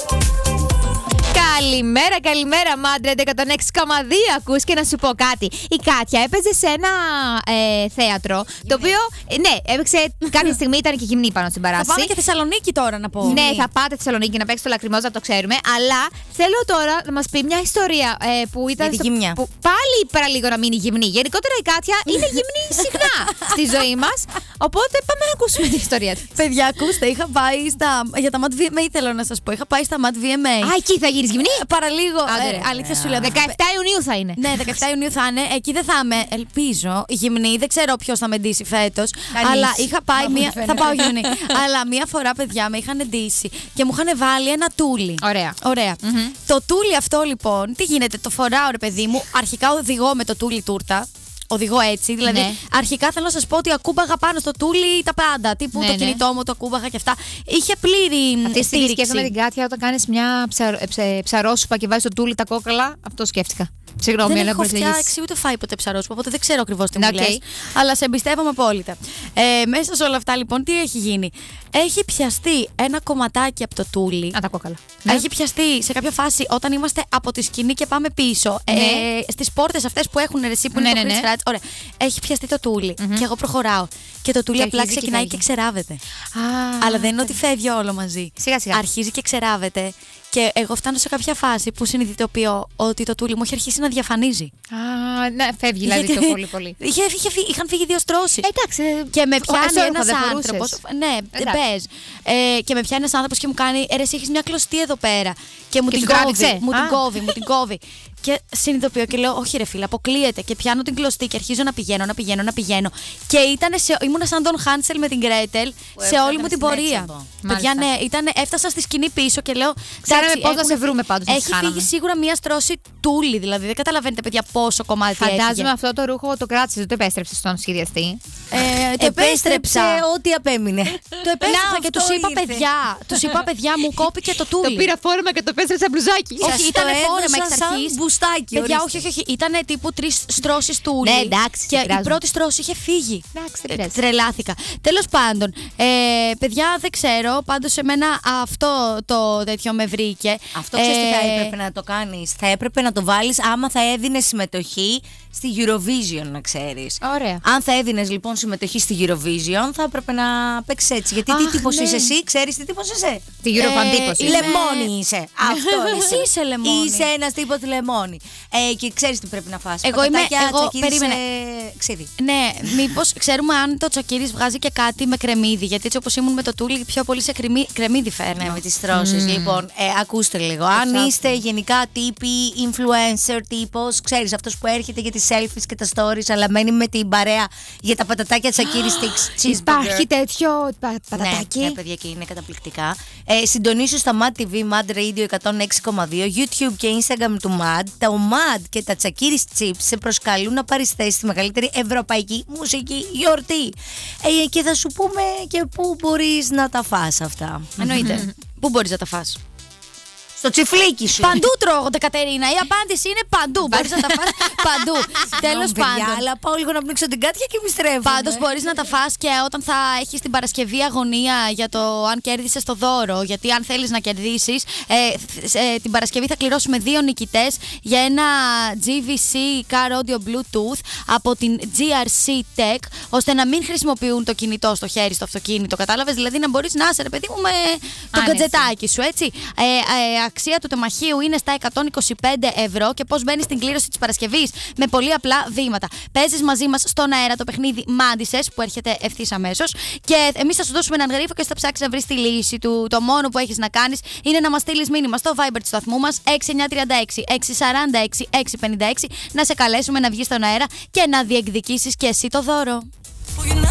Καλημέρα, καλημέρα, Μάντρε 106,2 ακούς και να σου πω κάτι. Η Κάτια έπαιζε σε ένα θέατρο, το οποίο, ναι, έπαιξε κάποια στιγμή, ήταν και γυμνή πάνω στην παράσταση. Θα πάμε και Θεσσαλονίκη τώρα να πω. Ναι, θα πάτε Θεσσαλονίκη να παίξει το Λακριμόζα, το ξέρουμε. Αλλά θέλω τώρα να μας πει μια ιστορία που ήταν. Για τη γυμνιά. Που πάλι παραλίγο να μείνει γυμνή. Γενικότερα η Κάτια είναι γυμνή συχνά στη ζωή μας. Οπότε πάμε να ακούσουμε την ιστορία της. Παιδιά, ακούστε, είχα πάει για τα Mad VMA, θέλω να σας πω. Είχα πάει στα Mad VMA. Α, εκεί θα γίνεις γυμνή. Παραλίγο. Αλήθεια σου λέω. 17 Ιουνίου θα είναι. Ναι, 17 Ιουνίου θα είναι. Εκεί δεν θα είμαι, ελπίζω, γυμνή. Δεν ξέρω ποιος θα με ντύσει φέτος. Αλλά είχα πάει θα πάω γυμνή. Αλλά μία φορά, παιδιά, με είχαν ντύσει και μου είχαν βάλει ένα τούλι. Ωραία. Το τούλι αυτό λοιπόν, τι γίνεται, το φοράω ρε παιδί μου. Αρχικά οδηγώ με το τούλι τούρτα. Οδηγώ έτσι, δηλαδή. Ναι. Αρχικά θέλω να σας πω ότι ακούμπαγα πάνω στο τούλι τα πάντα. Τύπου το κινητό μου το ακούμπαγα και αυτά. Είχε πλήρη αυτή στήριξη. Σκέφτομαι την Κάτια όταν κάνεις μια ψαρόσουπα και βάζεις το τούλι τα κόκαλα. Αυτό σκέφτηκα. Συγγνώμη, δεν έχω φτιάξει ούτε φάει ποτέ ψαρόσουπα, οπότε δεν ξέρω ακριβώς τι μου λες. Αλλά σε εμπιστεύομαι απόλυτα. Μέσα σε όλα αυτά λοιπόν, τι έχει γίνει. Έχει πιαστεί ένα κομματάκι από το τούλι. Τα κόκαλα. Έχει πιαστεί σε κάποια φάση όταν είμαστε από τη σκηνή και πάμε πίσω. Στις πόρτες αυτές που έχουν εσύ που είναι το Chris Frats. Ωραία. Έχει πιαστεί το τούλι και εγώ προχωράω. Και το τούλι απλά ξεκινάει και ξεράβεται. Αλλά δεν είναι ότι φεύγει όλο μαζί. Σιγά-σιγά. Αρχίζει και ξεράβεται. Και εγώ φτάνω σε κάποια φάση που συνειδητοποιώ ότι το τούλι μου έχει αρχίσει να διαφανίζει. Ναι, φεύγει δηλαδή το πολύ. Είχαν φύγει 2 στρώσεις. Εντάξει. Και με πιάνει ένας άνθρωπος. Ναι, πες. Και με πιάνει ένας άνθρωπος και μου κάνει εσύ έχεις μια κλωστή εδώ πέρα. Και μου την κόβει. Και συνειδητοποιώ και λέω: όχι, ρε φίλε, αποκλείεται. Και πιάνω την κλωστή και αρχίζω να πηγαίνω. Και ήμουνα σαν τον Χάνσελ με την Γκρέτελ σε όλη μου την πορεία. Παιδιά, ναι, έφτασα στη σκηνή πίσω και λέω: ξέραμε πώς να σε βρούμε πάντως. Έχει φύγει σίγουρα μία στρώση τούλι, δηλαδή δεν καταλαβαίνετε, παιδιά, πόσο κομμάτι φαντάζομαι έφυγε. Αυτό το ρούχο το κράτησε, δεν το επέστρεψε στον σχεδιαστή. Το επέστρεψε ό,τι απέμεινε. Το επέστρεψα και τους είπα, παιδιά, μου κόπηκε το τούλι. Το πήρα φόρμα και το επέστρεψα μπλουζάκι. Όχι, ήταν φόρμα εξ αρχής. Μπουστάκι. Παιδιά, όχι. Ήταν τύπου 3 στρώσεις τούλι. Ναι, εντάξει. Και η πρώτη στρώση είχε φύγει. Εντάξει, τρελάθηκα. Τέλος πάντων, παιδιά, δεν ξέρω. Πάντως, εμένα αυτό το τέτοιο με βρήκε. Αυτό ξέρεις τι θα έπρεπε να το κάνεις. Θα έπρεπε να το βάλεις άμα θα έδινες συμμετοχή στη Eurovision, να ξέρεις. Ωραία. Αν θα έδινες λοιπόν συμμετοχή στη Eurovision, θα έπρεπε να παίξεις έτσι. Γιατί τι τύπος είσαι εσύ, ξέρεις τι τύπος είσαι. Τη Eurofan λεμόνι είσαι. Αυτό εσύ είσαι λεμόνι. Είσαι ένας τύπος λεμόνι. Και ξέρεις τι πρέπει να φας. Εγώ περίμενε. Ξύδι. Ναι, μήπως ξέρουμε αν το Τσακίρις βγάζει και κάτι με κρεμμύδι. Γιατί έτσι όπως ήμουν με το τούλι, πιο πολύ σε κρεμμύδι φέρνω. Ναι, με τις στρώσεις. Λοιπόν, ακούστε λίγο. Αν είστε γενικά τύποι influencer τύπος, ξέρεις αυτός που έρχεται για τις selfies και τα stories, αλλά μένει με την παρέα για τα πατατάκια Τσακίρις sticks cheeseburger. Υπάρχει τέτοιο πατατάκι. Ναι, παιδιά, και είναι καταπληκτικά. Συντονίσου στα Mad TV, Mad Radio 106,2, YouTube και Instagram του Mad. Τα Mad και τα Τσακίρις chips σε προσκαλούν να πάρεις θέση στη μεγαλύτερη ευρωπαϊκή μουσική γιορτή. Και θα σου πούμε και πού μπορείς να τα φας αυτά. Εννοείται. Πού μπορείς να τα φας? Στο τσιφλίκι σου. Παντού τρώγονται, Κατερίνα. Η απάντηση είναι παντού. Μπορείς να τα φας παντού. Τέλος πάντων. Αλλά πάω λίγο να πνίξω την Κάτια και επιστρέφω. Πάντως μπορείς να τα φας και όταν θα έχεις την Παρασκευή αγωνία για το αν κέρδισες το δώρο. Γιατί αν θέλεις να κερδίσεις, την Παρασκευή θα κληρώσουμε 2 νικητές για ένα GVC Car Audio Bluetooth από την GRC Tech, ώστε να μην χρησιμοποιούν το κινητό στο χέρι, στο αυτοκίνητο. Κατάλαβες? Δηλαδή να μπορείς να είσαι, ρε παιδί μου, με το γκατζετάκι σου, έτσι. Αξία του τεμαχίου είναι στα 125 ευρώ και πώς μπαίνεις στην κλήρωση της Παρασκευής? Με πολύ απλά βήματα. Παίζεις μαζί μας στον αέρα το παιχνίδι Μάντισες που έρχεται ευθύς αμέσως και εμείς θα σου δώσουμε έναν γρίφο και θα ψάξεις να βρεις τη λύση του. Το μόνο που έχεις να κάνεις είναι να μας στείλεις μήνυμα στο Viber του σταθμού μας 6936 646 656 να σε καλέσουμε να βγεις στον αέρα και να διεκδικήσεις και εσύ το δώρο.